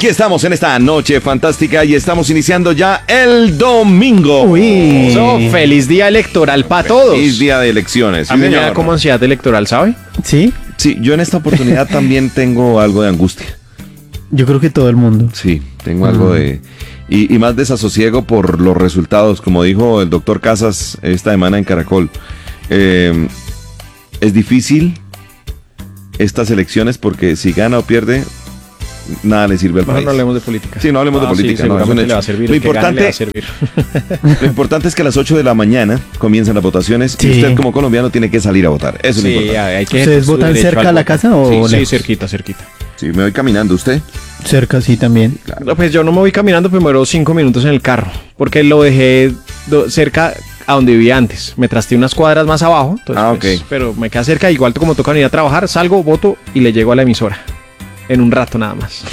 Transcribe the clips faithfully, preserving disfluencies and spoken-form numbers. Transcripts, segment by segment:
Aquí estamos en esta noche fantástica y estamos iniciando ya el domingo. Uy. Eso, feliz día electoral para todos. Feliz día de elecciones. A sí, mí me señor. da como ansiedad electoral, ¿sabe? ¿Sí? Sí, yo en esta oportunidad también tengo algo de angustia. Yo creo que todo el mundo. Sí, tengo algo de... Y, y más desasosiego por los resultados, como dijo el doctor Casas esta semana en Caracol. Eh, es difícil estas elecciones porque si gana o pierde, nada le sirve al Mejor país. no hablemos de política. Sí, no hablemos de Ah, política, sí, no, es un seguramente le va a hecho. servir. Lo el que gane le va a importante, servir. lo importante es que a las ocho de la mañana comienzan las votaciones Sí. y usted como colombiano tiene que salir a votar. Eso es lo Sí, importante. hay que ¿Ustedes ejercer su votan derecho cerca al a la voto. casa o Sí, sí, lejos? cerquita, cerquita. Sí, me voy caminando. ¿Usted? Cerca, sí, también. No, pues yo no me voy caminando, primero cinco minutos en el carro, porque lo dejé do- cerca a donde vivía antes. Me trasté unas cuadras más abajo, entonces, Ah, pues, ok. pero me queda cerca, igual como toca venir a trabajar, salgo, voto y le llego a la emisora. En un rato nada más.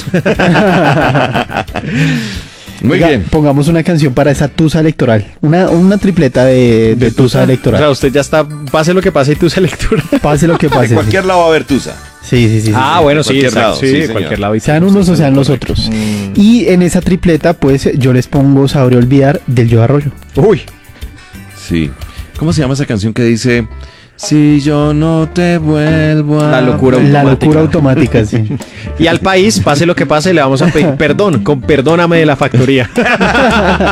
Muy Oiga, bien. Pongamos una canción para esa tusa electoral. Una, una tripleta de, de tusa O electoral. sea, usted ya está, pase lo que pase y tú se lectura. Pase lo que De pase. cualquier lado va a haber tusa. Sí, sí, sí. sí, Ah, sí. bueno, sí, cualquier exacto, lado, sí, sí, de señor. cualquier lado. y Sean todo, unos sí, o sean los correcto. otros. Mm. Y en esa tripleta, pues, yo les pongo Sabré Olvidar del Yo Arroyo. Uy, Sí. ¿Cómo se llama esa canción que dice si yo no te vuelvo a... La locura La automática. locura automática, sí. y al país, pase lo que pase, le vamos a pedir perdón, con perdóname de la factoría.